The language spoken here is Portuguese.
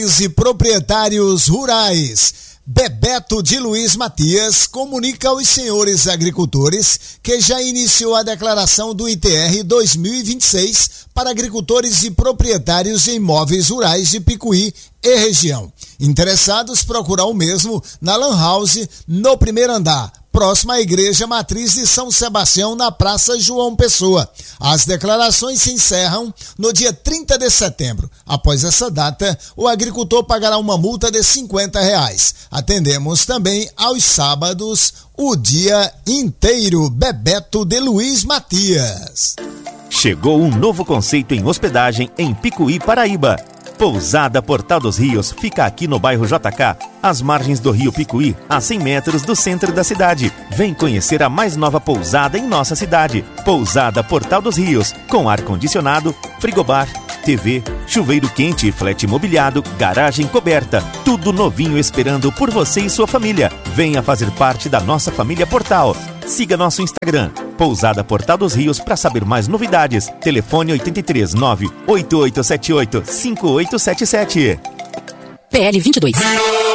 E proprietários rurais. Bebeto de Luiz Matias comunica aos senhores agricultores que já iniciou a declaração do ITR 2026 para agricultores e proprietários de imóveis rurais de Picuí e região. Interessados, procurar o mesmo na Lan House, no primeiro andar, próxima à Igreja Matriz de São Sebastião, na Praça João Pessoa. As declarações se encerram no dia 30 de setembro. Após essa data, o agricultor pagará uma multa de R$50. Atendemos também aos sábados, o dia inteiro. Bebeto de Luiz Matias. Chegou um novo conceito em hospedagem em Picuí, Paraíba. Pousada Portal dos Rios fica aqui no bairro JK, às margens do rio Picuí, a 100 metros do centro da cidade. Vem conhecer a mais nova pousada em nossa cidade. Pousada Portal dos Rios, com ar-condicionado, frigobar, TV, chuveiro quente e flat imobiliado, garagem coberta. Tudo novinho esperando por você e sua família. Venha fazer parte da nossa família Portal. Siga nosso Instagram, Pousada Portal dos Rios, para saber mais novidades. Telefone 83 98878 5877. PL 22.